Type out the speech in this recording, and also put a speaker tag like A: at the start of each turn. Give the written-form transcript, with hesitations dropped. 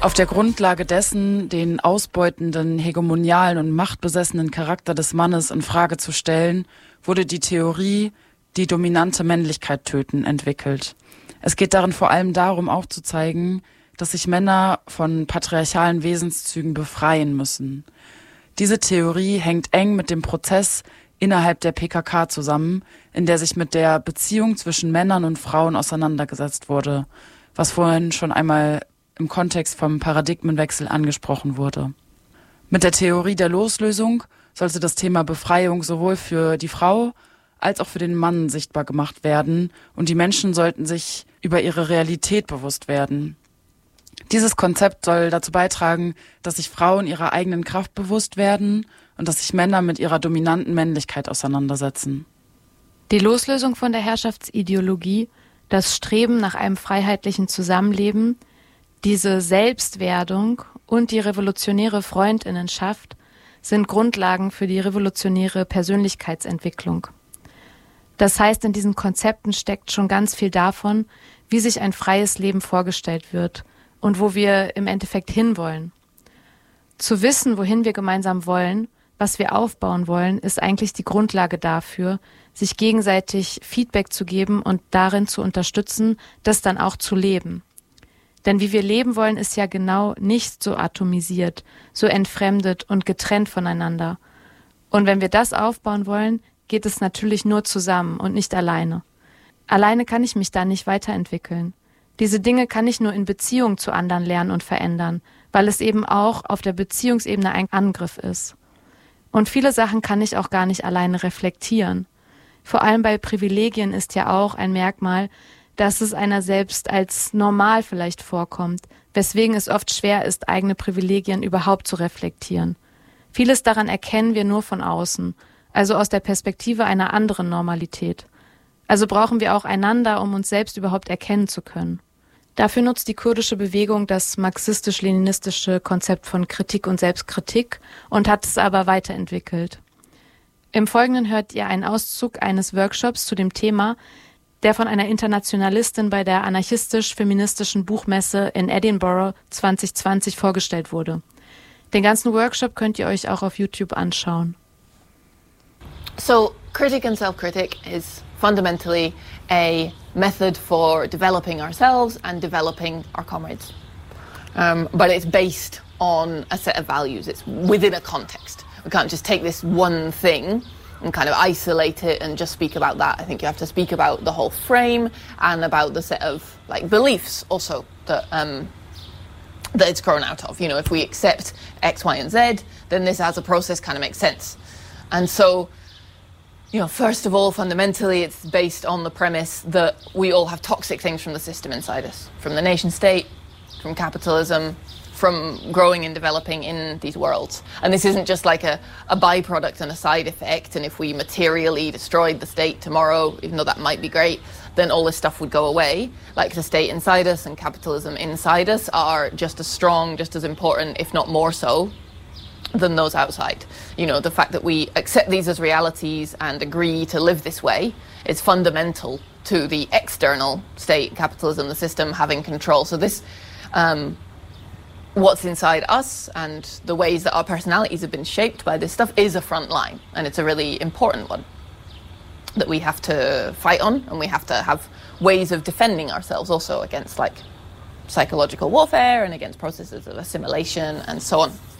A: Auf der Grundlage dessen, den ausbeutenden, hegemonialen und machtbesessenen Charakter des Mannes in Frage zu stellen, wurde die Theorie, die dominante Männlichkeit töten, entwickelt. Es geht darin vor allem darum, aufzuzeigen, dass sich Männer von patriarchalen Wesenszügen befreien müssen. Diese Theorie hängt eng mit dem Prozess innerhalb der PKK zusammen, in der sich mit der Beziehung zwischen Männern und Frauen auseinandergesetzt wurde, was vorhin schon einmal im Kontext vom Paradigmenwechsel angesprochen wurde. Mit der Theorie der Loslösung sollte das Thema Befreiung sowohl für die Frau als auch für den Mann sichtbar gemacht werden und die Menschen sollten sich über ihre Realität bewusst werden. Dieses Konzept soll dazu beitragen, dass sich Frauen ihrer eigenen Kraft bewusst werden und dass sich Männer mit ihrer dominanten Männlichkeit auseinandersetzen.
B: Die Loslösung von der Herrschaftsideologie, das Streben nach einem freiheitlichen Zusammenleben, diese Selbstwerdung und die revolutionäre Freundinnenschaft sind Grundlagen für die revolutionäre Persönlichkeitsentwicklung. Das heißt, in diesen Konzepten steckt schon ganz viel davon, wie sich ein freies Leben vorgestellt wird und wo wir im Endeffekt hinwollen. Zu wissen, wohin wir gemeinsam wollen, was wir aufbauen wollen, ist eigentlich die Grundlage dafür, sich gegenseitig Feedback zu geben und darin zu unterstützen, das dann auch zu leben. Denn wie wir leben wollen, ist ja genau nicht so atomisiert, so entfremdet und getrennt voneinander. Und wenn wir das aufbauen wollen, geht es natürlich nur zusammen und nicht alleine. Alleine kann ich mich da nicht weiterentwickeln. Diese Dinge kann ich nur in Beziehung zu anderen lernen und verändern, weil es eben auch auf der Beziehungsebene ein Angriff ist. Und viele Sachen kann ich auch gar nicht alleine reflektieren. Vor allem bei Privilegien ist ja auch ein Merkmal, dass es einer selbst als normal vielleicht vorkommt, weswegen es oft schwer ist, eigene Privilegien überhaupt zu reflektieren. Vieles daran erkennen wir nur von außen, also aus der Perspektive einer anderen Normalität. Also brauchen wir auch einander, um uns selbst überhaupt erkennen zu können. Dafür nutzt die kurdische Bewegung das marxistisch-leninistische Konzept von Kritik und Selbstkritik und hat es aber weiterentwickelt. Im Folgenden hört ihr einen Auszug eines Workshops zu dem Thema, der von einer Internationalistin bei der anarchistisch-feministischen Buchmesse in Edinburgh 2020 vorgestellt wurde. Den ganzen Workshop könnt ihr euch auch auf YouTube anschauen.
C: So, critic and self-critic is fundamentally a method for developing ourselves and developing our comrades. But it's based on a set of values. It's within a context. We can't just take this one thing and kind of isolate it and just speak about that. I think you have to speak about the whole frame and about the set of like beliefs also that that it's grown out of. You know, if we accept X, Y, and Z, then this as a process kind of makes sense. And so, you know, first of all, fundamentally, it's based on the premise that we all have toxic things from the system inside us, from the nation state, from capitalism, from growing and developing in these worlds. And this isn't just like a byproduct and a side effect, and if we materially destroyed the state tomorrow, even though that might be great, then all this stuff would go away. Like the state inside us and capitalism inside us are just as strong, just as important, if not more so, than those outside. You know, the fact that we accept these as realities and agree to live this way is fundamental to the external state, capitalism, the system having control. So this, what's inside us and the ways that our personalities have been shaped by this stuff is a front line, and it's a really important one that we have to fight on, and we have to have ways of defending ourselves also against like psychological warfare and against processes of assimilation and so on.